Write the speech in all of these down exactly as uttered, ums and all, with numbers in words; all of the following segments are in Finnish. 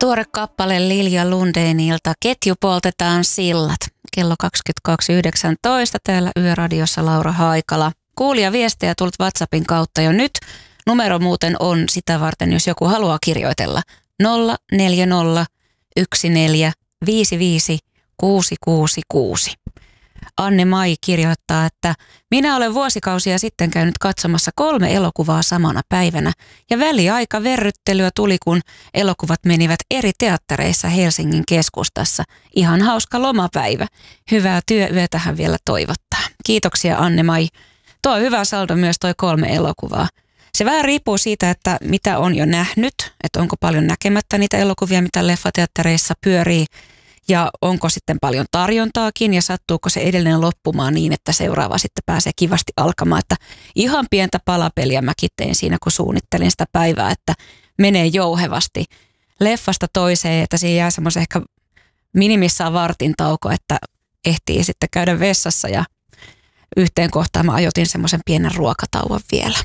Tuore kappale Lilja Lundénilta Ketju poltetaan sillat. Kello kaksikymmentäkaksi yhdeksäntoista täällä Yöradiossa Laura Haikala. Kuulija viestejä tullut WhatsAppin kautta jo nyt. Numero muuten on sitä varten, jos joku haluaa kirjoitella. nolla neljä nolla yksi neljä viisi viisi kuusi kuusi kuusi. Anne-Mai kirjoittaa, että minä olen vuosikausia sitten käynyt katsomassa kolme elokuvaa samana päivänä ja väliaika verryttelyä tuli, kun elokuvat menivät eri teattereissa Helsingin keskustassa. Ihan hauska lomapäivä. Hyvää työyötähän vielä toivottaa. Kiitoksia Anne-Mai. Tuo on hyvä saldo myös toi kolme elokuvaa. Se vähän riippuu siitä, että mitä on jo nähnyt, että onko paljon näkemättä niitä elokuvia, mitä leffateattereissa pyörii. Ja onko sitten paljon tarjontaakin ja sattuuko se edelleen loppumaan niin, että seuraava sitten pääsee kivasti alkamaan. Että ihan pientä palapeliä mäkin tein siinä, kun suunnittelin sitä päivää, että menee jouhevasti leffasta toiseen, että siihen jää semmoisen ehkä minimissaan vartin tauko, että ehtii sitten käydä vessassa ja yhteen kohtaan mä ajoitin semmoisen pienen ruokatauon vielä.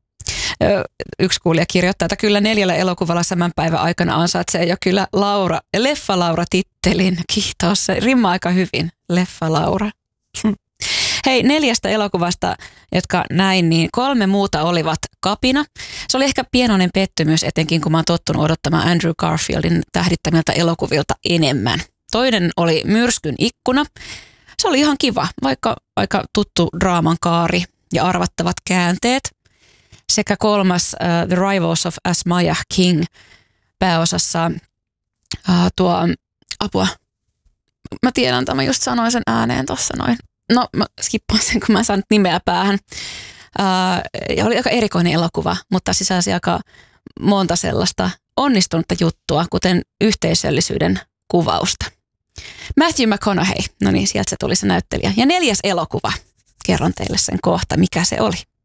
Yksi kuulija kirjoittaa, että kyllä neljällä elokuvalla saman päivän aikana ansaitsee jo kyllä Laura, Leffa Laura tittelin. Kiitos, se rimmaa aika hyvin, Leffa Laura. Hei, neljästä elokuvasta, jotka näin, niin kolme muuta olivat kapina. Se oli ehkä pienoinen pettymys, etenkin kun mä oon tottunut odottamaan Andrew Garfieldin tähdittämiltä elokuvilta enemmän. Toinen oli Myrskyn ikkuna. Se oli ihan kiva, vaikka aika tuttu draaman kaari ja arvattavat käänteet. Sekä kolmas uh, The Rivals of Asmaya King pääosassa uh, tuo apua. Mä tiedän, että mä just sanoin sen ääneen tuossa noin. No mä skippaan sen, kun mä saan nimeä päähän. Uh, ja oli aika erikoinen elokuva, mutta sisälsi aika monta sellaista onnistunutta juttua, kuten yhteisöllisyyden kuvausta. Matthew McConaughey, no niin, sieltä se tuli se näyttelijä. Ja neljäs elokuva, kerron teille sen kohta, mikä se oli.